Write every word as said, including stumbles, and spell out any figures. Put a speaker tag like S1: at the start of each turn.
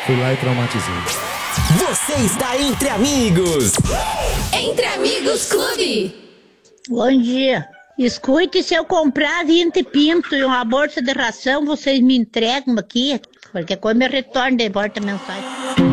S1: Fui lá e traumatizei.
S2: Você está entre amigos.
S3: Entre Amigos Clube.
S4: Bom dia. Escute, se eu comprar vinte pinto e uma bolsa de ração, vocês me entregam aqui? Qualquer coisa me retorna de volta a mensagem.